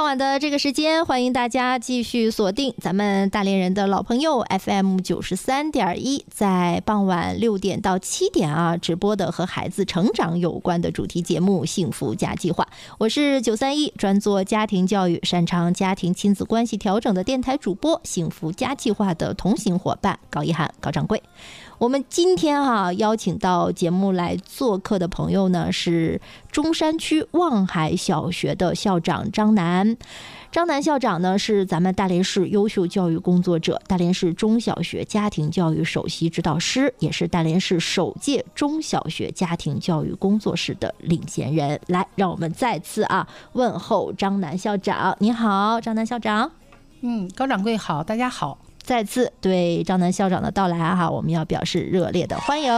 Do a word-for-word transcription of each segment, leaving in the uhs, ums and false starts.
晚的这个时间，欢迎大家继续锁定咱们大连人的老朋友 F M 九十三点一，在傍晚六点到七点啊直播的和孩子成长有关的主题节目《幸福家计划》。我是九三一专做家庭教育、擅长家庭亲子关系调整的电台主播，幸福家计划的同行伙伴高一涵高掌柜。我们今天哈、啊、邀请到节目来做客的朋友呢，是中山区望海小学的校长张楠。张楠校长呢是咱们大连市优秀教育工作者，大连市中小学家庭教育首席指导师，也是大连市首届中小学家庭教育工作室的领衔人。来，让我们再次啊问候张楠校长。你好，张楠校长。 嗯，高掌柜好，大家好。 再次对张楠校长的到来哈，我们要表示热烈的欢迎。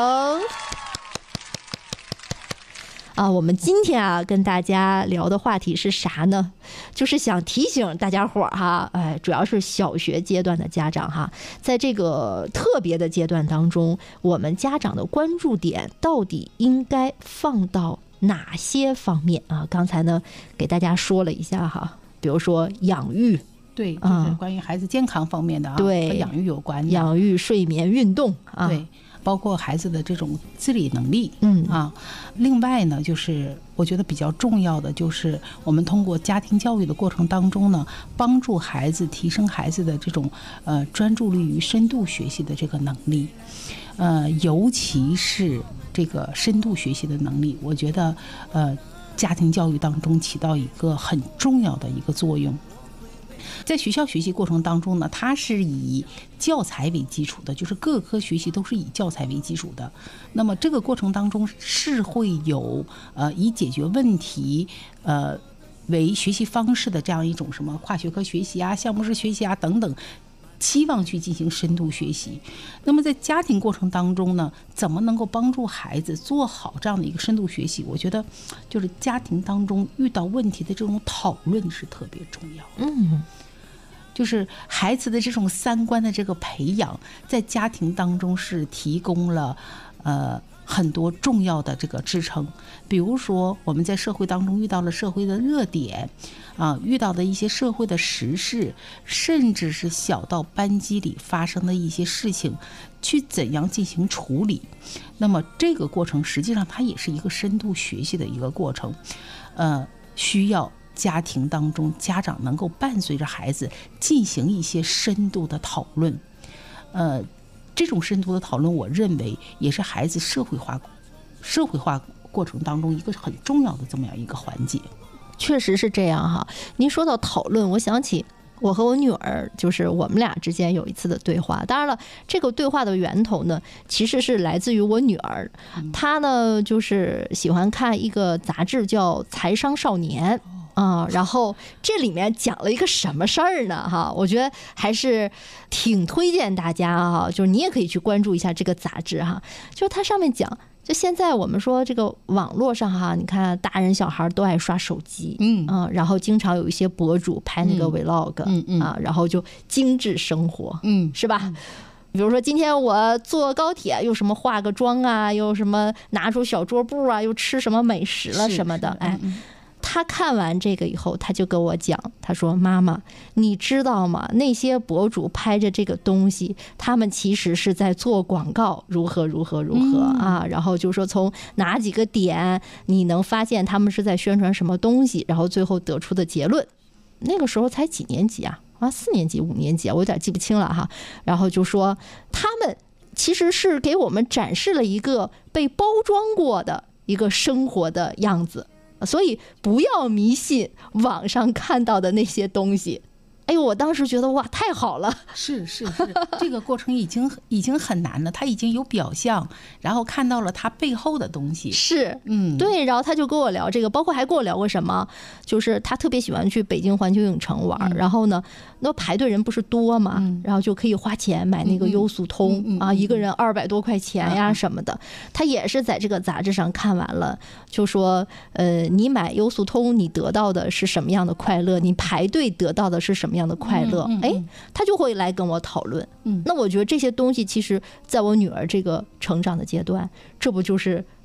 啊，我们今天啊跟大家聊的话题是啥呢？就是想提醒大家伙儿哈，哎，主要是小学阶段的家长哈，在这个特别的阶段当中，我们家长的关注点到底应该放到哪些方面啊？刚才呢给大家说了一下哈，比如说养育。 对，就是关于孩子健康方面的啊， 对， 和养育有关的， 养育、睡眠、运动啊， 对，包括孩子的这种自理能力， 嗯啊。另外呢，就是我觉得比较重要的，就是我们通过家庭教育的过程当中呢，帮助孩子提升孩子的这种呃专注力与深度学习的这个能力，呃，尤其是这个深度学习的能力，我觉得呃家庭教育当中起到一个很重要的一个作用。在学校学习过程当中呢，它是以教材为基础的，就是各科学习都是以教材为基础的。那么这个过程当中是会有呃以解决问题呃为学习方式的这样一种什么跨学科学习啊、项目式学习啊等等，期望去进行深度学习。那么在家庭过程当中呢，怎么能够帮助孩子做好这样的一个深度学习？我觉得就是家庭当中遇到问题的这种讨论是特别重要的。 嗯， 就是孩子的这种三观的这个培养，在家庭当中是提供了呃很多重要的这个支撑。比如说我们在社会当中遇到了社会的热点啊，遇到的一些社会的时事，甚至是小到班级里发生的一些事情，去怎样进行处理。那么这个过程实际上它也是一个深度学习的一个过程，呃，需要家庭当中家长能够伴随着孩子进行一些深度的讨论，呃，这种深度的讨论，我认为也是孩子社会化社会化过程当中一个很重要的这么样一个环节。 确实是这样哈。您说到讨论，我想起我和我女儿，就是我们俩之间有一次的对话。当然了，这个对话的源头呢，其实是来自于我女儿，她呢就是喜欢看一个杂志叫《财商少年》。啊、嗯，然后这里面讲了一个什么事儿呢？哈，我觉得还是挺推荐大家哈，就是你也可以去关注一下这个杂志哈。就它上面讲，就现在我们说这个网络上哈，你看大人小孩都爱刷手机，嗯啊，然后经常有一些博主拍那个 vlog， 嗯嗯啊，然后就精致生活，嗯，是吧？比如说今天我坐高铁，又什么化个妆啊，又什么拿出小桌布啊，又吃什么美食了什么的，哎。他看完这个以后，他就跟我讲，他说妈妈你知道吗，那些博主拍着这个东西，他们其实是在做广告，如何如何如何啊，然后就说从哪几个点你能发现他们是在宣传什么东西，然后最后得出的结论。那个时候才几年级啊啊四年级五年级啊，我有点记不清了哈。然后就说他们其实是给我们展示了一个被包装过的一个生活的样子，所以不要迷信网上看到的那些东西。哎呦，我当时觉得哇，太好了！ 是是是，这个过程已经已经很难了，他已经有表象，然后看到了他背后的东西。 是， 嗯， 对。然后他就跟我聊这个，包括还跟我聊过什么，就是他特别喜欢去北京环球影城玩，嗯、然后呢，那排队人不是多嘛，嗯、然后就可以花钱买那个优速通、嗯、啊，一个人二百多块钱呀什么的。嗯、他也是在这个杂志上看完了，就说，呃，你买优速通，你得到的是什么样的快乐？你排队得到的是什么样的快乐？哎，他就会来跟我讨论。嗯，那我觉得这些东西其实在我女儿这个成长的阶段，这不就是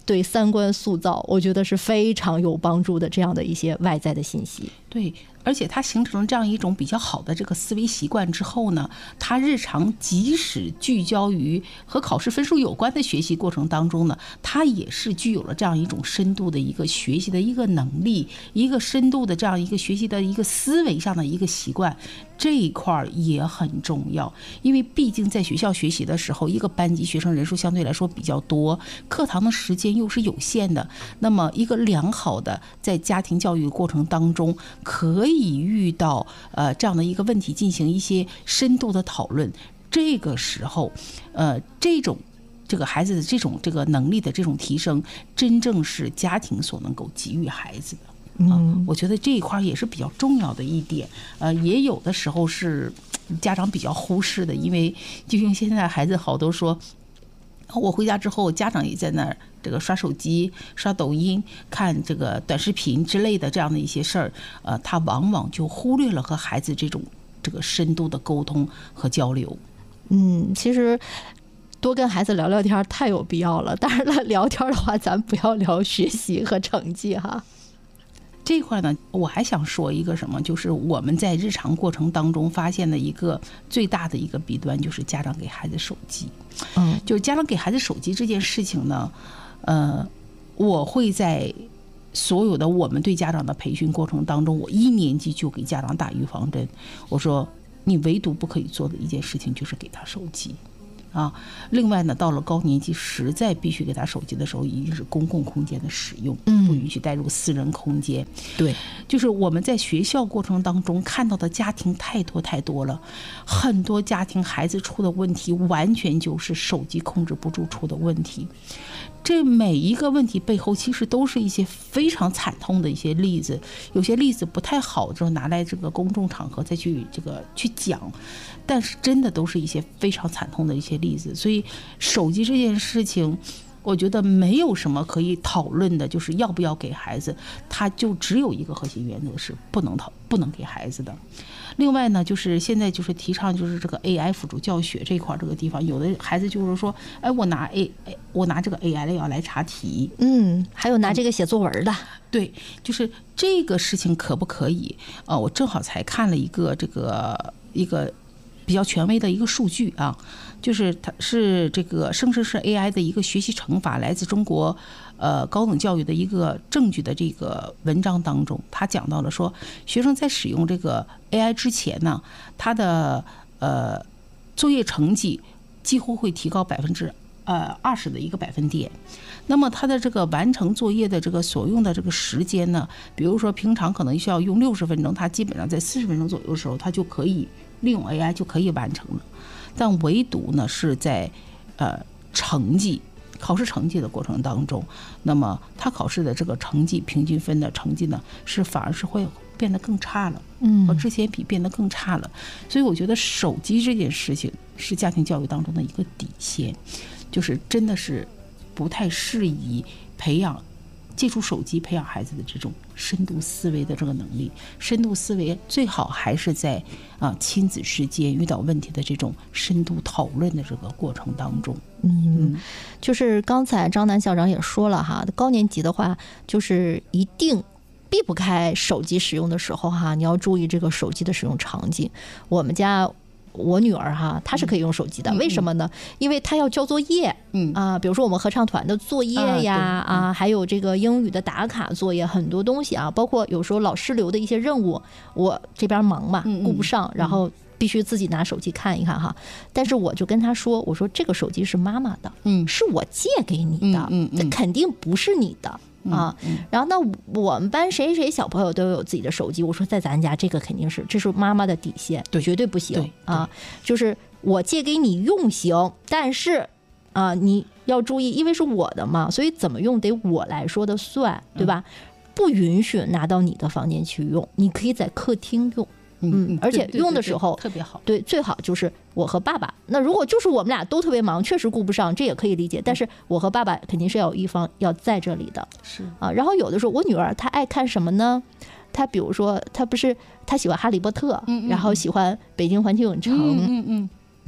对三观塑造，我觉得是非常有帮助的这样的一些外在的信息。 对，而且他形成了这样一种比较好的这个思维习惯之后呢，他日常即使聚焦于和考试分数有关的学习过程当中呢，他也是具有了这样一种深度的一个学习的一个能力，一个深度的这样一个学习的一个思维上的一个习惯，这一块也很重要。因为毕竟在学校学习的时候，一个班级学生人数相对来说比较多，课堂的时间又是有限的，那么一个良好的在家庭教育过程当中可以遇到呃这样的一个问题进行一些深度的讨论，这个时候呃这种这个孩子的这种这个能力的这种提升，真正是家庭所能够给予孩子的。嗯，我觉得这一块也是比较重要的一点，呃，也有的时候是家长比较忽视的，因为就像现在孩子好多说，我回家之后，家长也在那儿这个刷手机、刷抖音、看这个短视频之类的这样的一些事儿，呃，他往往就忽略了和孩子这种这个深度的沟通和交流。 嗯，其实多跟孩子聊聊天太有必要了。当然了，聊天的话，咱不要聊学习和成绩哈。 这块呢，我还想说一个什么，就是我们在日常过程当中发现的一个最大的一个弊端，就是家长给孩子手机。嗯，就是家长给孩子手机这件事情呢，呃，我会在所有的我们对家长的培训过程当中，我一年级就给家长打预防针，我说你唯独不可以做的一件事情就是给他手机。啊，另外呢，到了高年级，实在必须给他手机的时候，一定是公共空间的使用，不允许带入私人空间。 对， 就是我们在学校过程当中看到的家庭太多太多了，很多家庭孩子出的问题，完全就是手机控制不住出的问题。这每一个问题背后，其实都是一些非常惨痛的一些例子，有些例子不太好，就拿来这个公众场合再去这个去讲，但是真的都是一些非常惨痛的一些例子。所以手机这件事情，我觉得没有什么可以讨论的，就是要不要给孩子，它就只有一个核心原则，是不能讨不能给孩子的。另外呢，就是现在就是提倡就是这个 A I 辅助教学这一块，这个地方有的孩子就是说，哎，我拿 A 我拿这个 A I 要来查题， 嗯，还有拿这个写作文的， 对，就是这个事情可不可以？呃，我正好才看了一个这个一个比较权威的一个数据啊，就是它是这个生成式 A I 的一个学习乘法，来自中国呃高等教育的一个证据的这个文章当中，他讲到了说，学生在使用这个 A I 之前呢，他的呃作业成绩几乎会提高百分之呃二十的一个百分点。那么他的这个完成作业的这个所用的这个时间呢，比如说平常可能需要用六十分钟，他基本上在四十分钟左右的时候，他就可以利用 A I 就可以完成了。但唯独呢是在呃成绩考试成绩的过程当中，那么他考试的这个成绩平均分的成绩呢，是反而是会变得更差了，嗯，和之前比变得更差了。所以我觉得手机这件事情是家庭教育当中的一个底线，就是真的是不太适宜培养借助手机培养孩子的这种深度思维的这个能力。深度思维最好还是在啊亲子之间遇到问题的这种深度讨论的这个过程当中。 嗯，就是刚才张楠校长也说了哈，高年级的话，就是一定避不开手机使用的时候哈，你要注意这个手机的使用场景。我们家我女儿哈，她是可以用手机的，嗯、为什么呢？因为她要交作业，嗯啊，比如说我们合唱团的作业呀，啊，嗯、啊还有这个英语的打卡作业，很多东西啊，包括有时候老师留的一些任务，我这边忙嘛，顾不上，嗯、然后必须自己拿手机看一看哈。但是我就跟她说，我说这个手机是妈妈的，嗯，是我借给你的，嗯，这肯定不是你的。啊，然后那我们班谁谁小朋友都有自己的手机，我说在咱家这个肯定是，这是妈妈的底线，对，绝对不行啊！就是我借给你用行，但是啊，你要注意，因为是我的嘛，所以怎么用得我来说的算，对吧？嗯、不允许拿到你的房间去用，你可以在客厅用。嗯，而且用的时候特别好， 对，最好就是我和爸爸。那如果就是我们俩都特别忙，确实顾不上，这也可以理解。但是我和爸爸肯定是要有一方要在这里的，是啊。然后有的时候我女儿她爱看什么呢？她比如说她不是她喜欢哈利波特，嗯嗯、然后喜欢北京环球影城，嗯嗯。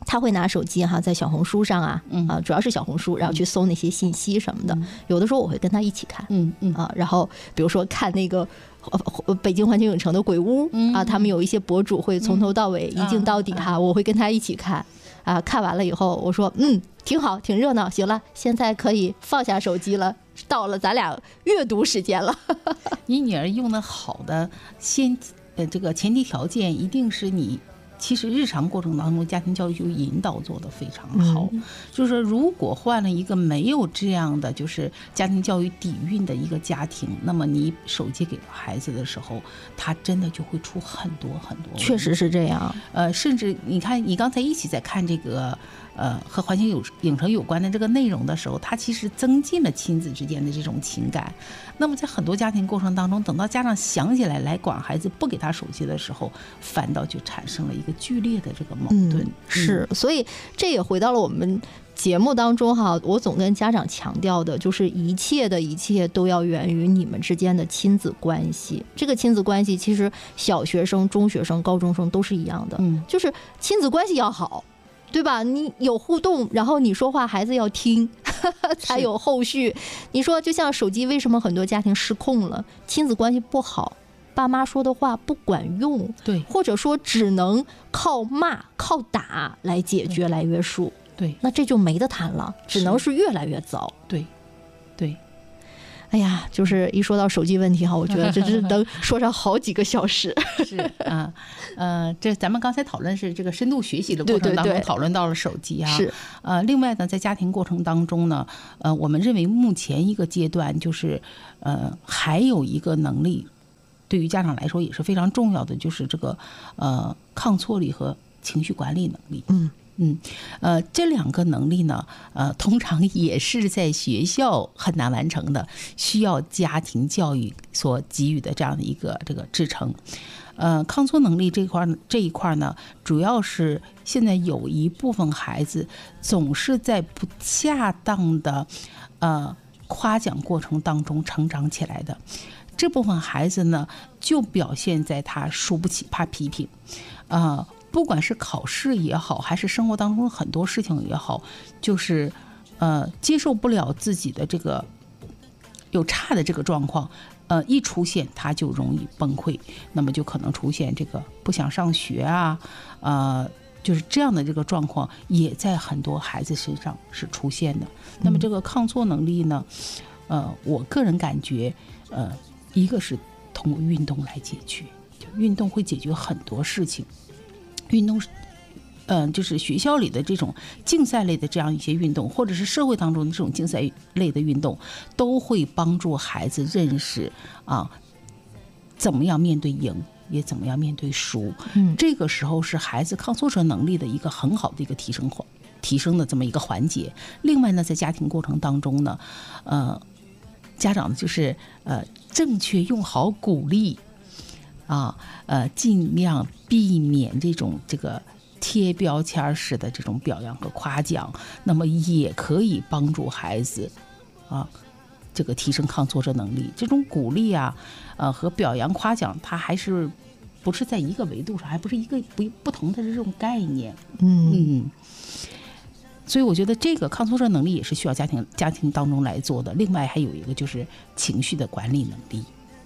他会拿手机哈，在小红书上啊，啊，主要是小红书，然后去搜那些信息什么的。有的时候我会跟他一起看， 嗯嗯啊，然后比如说看那个北京环球影城的鬼屋啊，他们有一些博主会从头到尾一镜到底哈，我会跟他一起看啊。看完了以后，我说嗯，挺好，挺热闹，行了，现在可以放下手机了，到了咱俩阅读时间了。 你女儿用的好的先呃这个前提条件，一定是你。其实日常过程当中，家庭教育就引导做得非常好。嗯、就是说，如果换了一个没有这样的就是家庭教育底蕴的一个家庭，那么你手机给孩子的时候，他真的就会出很多很多。 确实是这样。 呃，甚至你看，你刚才一起在看这个呃和环球有影城有关的这个内容的时候，它其实增进了亲子之间的这种情感。那么在很多家庭过程当中，等到家长想起来来管孩子不给他手机的时候，反倒就产生了一个剧烈的这个矛盾。 嗯、是，所以这也回到了我们节目当中哈，我总跟家长强调的就是一切的一切都要源于你们之间的亲子关系。这个亲子关系其实小学生、中学生、高中生都是一样的，嗯，就是亲子关系要好。对吧？你有互动，然后你说话孩子要听，呵呵才有后续。你说就像手机，为什么很多家庭失控了？亲子关系不好，爸妈说的话不管用， 对， 或者说只能靠骂、靠打来解决、来约束， 对， 那这就没得谈了，只能是越来越糟。 对，对。 哎呀，就是一说到手机问题哈，我觉得这真能说上好几个小时。 是啊，呃，这咱们刚才讨论是这个深度学习的过程当中讨论到了手机啊。 是。 呃，另外呢，在家庭过程当中呢，呃，我们认为目前一个阶段就是，呃，还有一个能力，对于家长来说也是非常重要的，就是这个呃抗挫力和情绪管理能力。 嗯。 嗯，呃，这两个能力呢，呃，通常也是在学校很难完成的，需要家庭教育所给予的这样的一个这个支撑。呃，抗挫能力这块这一块呢，主要是现在有一部分孩子总是在不恰当的呃夸奖过程当中成长起来的。这部分孩子呢，就表现在他输不起，怕批评，啊、呃。不管是考试也好，还是生活当中很多事情也好，就是呃接受不了自己的这个有差的这个状况，呃一出现他就容易崩溃，那么就可能出现这个不想上学啊，呃就是这样的这个状况也在很多孩子身上是出现的。那么这个抗挫能力呢，呃我个人感觉，呃一个是通过运动来解决，就运动会解决很多事情。运动，嗯、呃，就是学校里的这种竞赛类的这样一些运动，或者是社会当中的这种竞赛类的运动，都会帮助孩子认识啊，怎么样面对赢，也怎么样面对输。嗯，这个时候是孩子抗挫折能力的一个很好的一个提升提升的这么一个环节。另外呢，在家庭过程当中呢，呃，家长就是呃正确用好鼓励。啊，呃，尽量避免这种这个贴标签式的这种表扬和夸奖，那么也可以帮助孩子啊，这个提升抗挫折能力。这种鼓励啊，呃，和表扬夸奖，它还是不是在一个维度上，还不是一个不不同的这种概念。嗯嗯。所以我觉得这个抗挫折能力也是需要家庭家庭当中来做的。另外还有一个就是情绪的管理能力。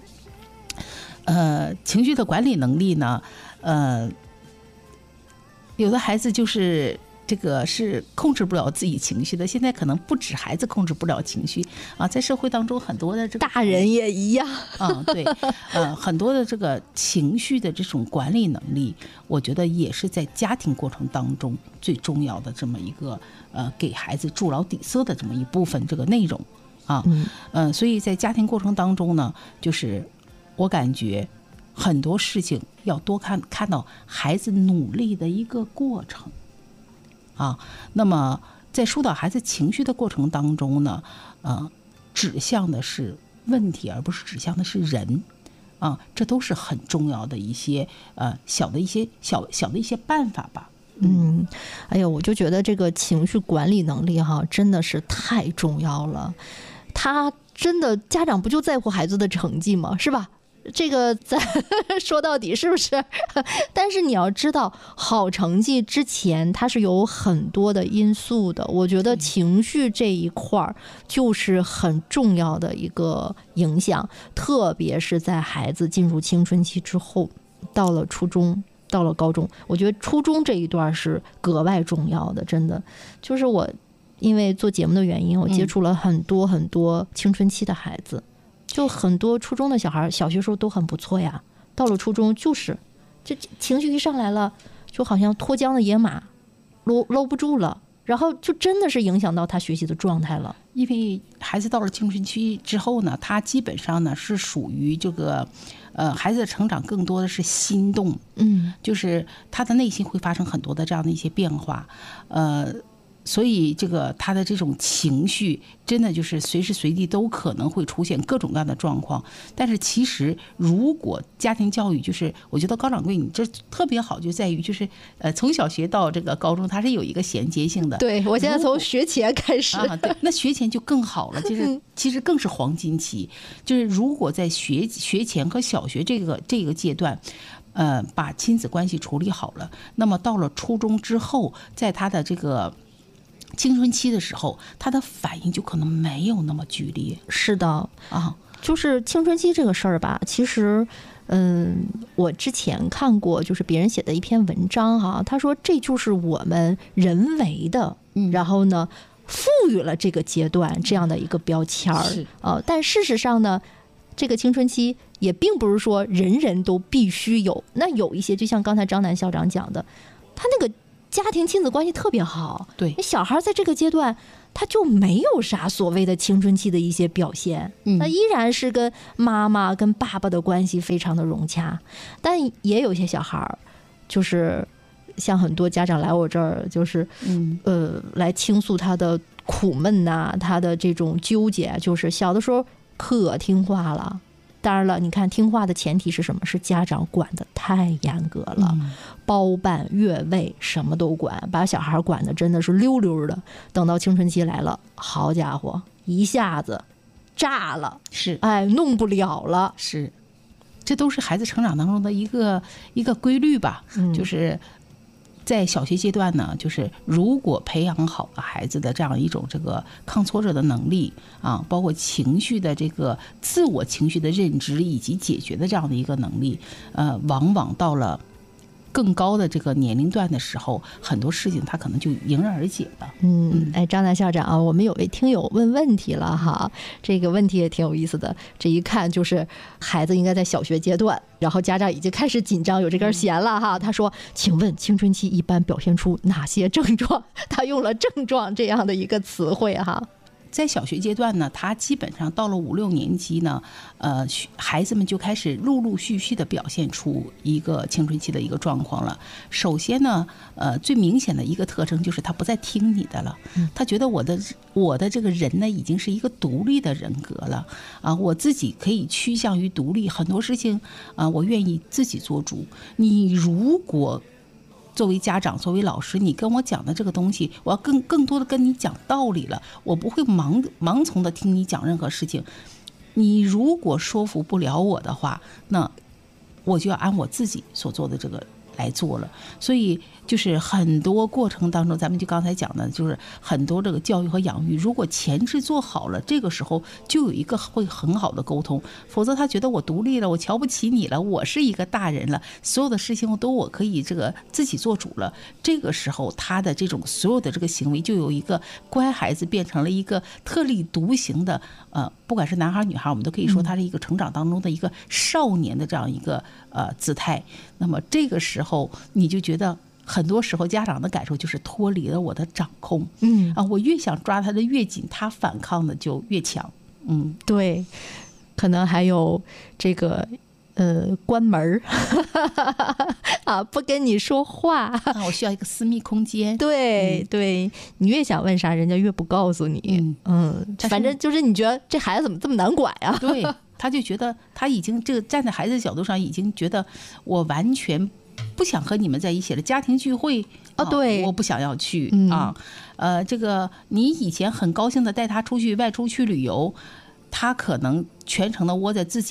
呃，情绪的管理能力呢，呃，有的孩子就是这个是控制不了自己情绪的。现在可能不止孩子控制不了情绪啊，在社会当中很多的这个大人也一样。 嗯，对，呃，很多的这个情绪的这种管理能力，我觉得也是在家庭过程当中最重要的这么一个呃，给孩子筑牢底色的这么一部分这个内容啊。嗯、呃，所以在家庭过程当中呢，就是我感觉很多事情要多看看到孩子努力的一个过程啊。那么在疏导孩子情绪的过程当中呢，呃，指向的是问题，而不是指向的是人啊。这都是很重要的一些呃小的一些小小的一些办法吧。 嗯，哎呦，我就觉得这个情绪管理能力哈，真的是太重要了。他真的家长不就在乎孩子的成绩吗？是吧？ 这个咱说到底是不是？但是你要知道，好成绩之前它是有很多的因素的。我觉得情绪这一块儿就是很重要的一个影响，特别是在孩子进入青春期之后，到了初中。到了高中，我觉得初中这一段是格外重要的，真的。就是我因为做节目的原因，我接触了很多很多青春期的孩子，就很多初中的小孩，小学时候都很不错呀，到了初中就是这情绪一上来了，就好像脱缰的野马，搂搂不住了，然后就真的是影响到他学习的状态了。 因为孩子到了青春期之后呢，他基本上呢是属于这个，呃，孩子的成长更多的是心动， 嗯， 就是他的内心会发生很多的这样的一些变化，呃。所以，这个他的这种情绪，真的就是随时随地都可能会出现各种各样的状况。但是，其实如果家庭教育，就是我觉得高掌柜你这特别好，就在于就是呃，从小学到这个高中，它是有一个衔接性的。 对，我现在从学前开始啊，对，那学前就更好了，就是其实更是黄金期。就是如果在学学前和小学这个这个阶段。呃，把亲子关系处理好了，那么到了初中之后，在他的这个青春期的时候，他的反应就可能没有那么剧烈。 是的啊， 就是青春期这个事儿吧，其实，嗯，我之前看过，就是别人写的一篇文章哈、啊，他说这就是我们人为的， 嗯， 然后呢，赋予了这个阶段这样的一个标签儿， 是呃，但事实上呢。这个青春期也并不是说人人都必须有，那有一些就像刚才张楠校长讲的，他那个家庭亲子关系特别好， 对， 小孩在这个阶段他就没有啥所谓的青春期的一些表现， 嗯， 那依然是跟妈妈跟爸爸的关系非常的融洽，但也有些小孩就是像很多家长来我这儿就是嗯呃来倾诉他的苦闷呐、啊，他的这种纠结，就是小的时候可听话了，当然了，你看听话的前提是什么？是家长管得太严格了， 嗯、 包办越位什么都管，把小孩管得真的是溜溜的。等到青春期来了，好家伙，一下子炸了， 是， 哎，弄不了了， 是，这都是孩子成长当中的一个一个规律吧， 嗯、 就是。在小学阶段呢，就是如果培养好了孩子的这样一种这个抗挫折的能力啊，包括情绪的这个自我情绪的认知以及解决的这样的一个能力，呃，往往到了更高的这个年龄段的时候，很多事情他可能就迎刃而解了。 嗯，哎，张楠校长啊，我们有位听友问问题了哈，这个问题也挺有意思的。这一看就是孩子应该在小学阶段，然后家长已经开始紧张，有这根弦了哈。他说：“请问青春期一般表现出哪些症状？”他用了“症状”这样的一个词汇哈。 在小学阶段呢，他基本上到了五六年级呢，呃，孩子们就开始陆陆续续的表现出一个青春期的一个状况了。首先呢，呃，最明显的一个特征就是他不再听你的了，他觉得我的我的这个人呢，已经是一个独立的人格了啊，我自己可以趋向于独立，很多事情啊，我愿意自己做主。你如果作为家长，作为老师，你跟我讲的这个东西，我要更更多的跟你讲道理了，我不会盲盲从的听你讲任何事情。你如果说服不了我的话，那我就要按我自己所做的这个来做了。所以就是很多过程当中，咱们就刚才讲的，就是很多这个教育和养育，如果前置做好了，这个时候就有一个会很好的沟通。否则他觉得我独立了，我瞧不起你了，我是一个大人了，所有的事情都我可以这个自己做主了。这个时候他的这种所有的这个行为，就有一个乖孩子变成了一个特立独行的，呃，不管是男孩女孩，我们都可以说他是一个成长当中的一个少年的这样一个呃姿态。那么这个时候你就觉得。很多时候家长的感受就是脱离了我的掌控， 嗯啊，我越想抓他的越紧，他反抗的就越强，嗯， 对，可能还有这个呃关门儿啊，不跟你说话， 啊，我需要一个私密空间， 对、 嗯、 对，你越想问啥，人家越不告诉你， 嗯嗯，反正就是你觉得这孩子怎么这么难管呀？ 对，他就觉得他已经这个站在孩子的角度上，已经觉得我完全。不想和你们在一起了，家庭聚会啊，对， 我不想要去、 嗯、 啊。呃，这个你以前很高兴的带他出去外出去旅游，他可能全程的窝在自己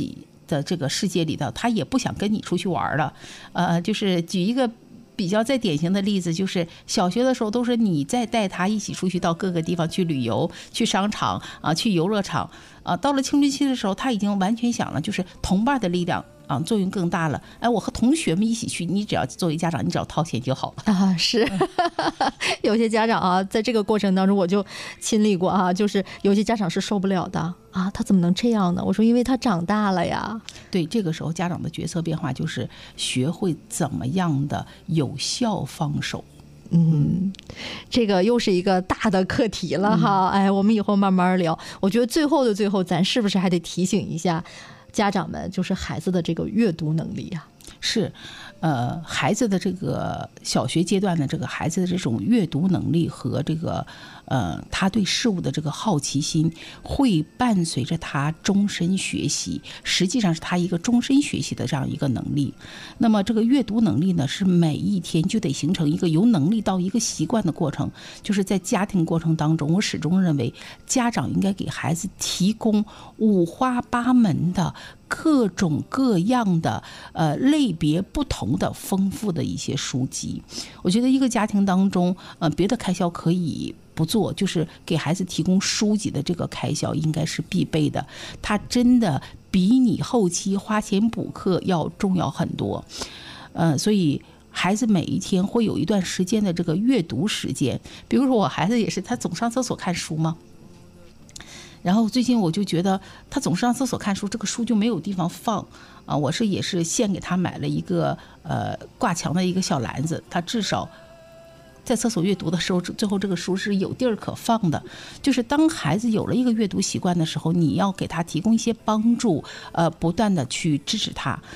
的这个世界里头，他也不想跟你出去玩了。呃，就是举一个比较再典型的例子，就是小学的时候都是你在带他一起出去到各个地方去旅游、去商场啊、去游乐场啊。到了青春期的时候，他已经完全想了，就是同伴的力量啊作用更大了。哎，我和同学们一起去，你只要作为家长，你只要掏钱就好了啊。是，有些家长啊，在这个过程当中我就亲历过啊，就是有些家长是受不了的啊，他怎么能这样呢？我说，因为他长大了呀。 对，这个时候家长的角色变化就是学会怎么样的有效放手。 嗯，这个又是一个大的课题了哈。哎，我们以后慢慢聊。我觉得最后的最后，咱是不是还得提醒一下家长们，就是孩子的这个阅读能力呀？ 是，呃，孩子的这个小学阶段的这个孩子的这种阅读能力和这个呃他对事物的这个好奇心，会伴随着他终身学习，实际上是他一个终身学习的这样一个能力。那么这个阅读能力呢，是每一天就得形成一个由能力到一个习惯的过程。就是在家庭过程当中，我始终认为家长应该给孩子提供五花八门的各种各样的呃类别不同的丰富的一些书籍。我觉得一个家庭当中呃别的开销可以不做，就是给孩子提供书籍的这个开销应该是必备的，它真的比你后期花钱补课要重要很多。呃所以孩子每一天会有一段时间的这个阅读时间，比如说我孩子也是，他总上厕所看书嘛，然后最近我就觉得他总是上厕所看书，这个书就没有地方放啊。我是也是现给他买了一个呃挂墙的一个小篮子，他至少在厕所阅读的时候，最后这个书是有地儿可放的。就是当孩子有了一个阅读习惯的时候，你要给他提供一些帮助，呃，不断的去支持他。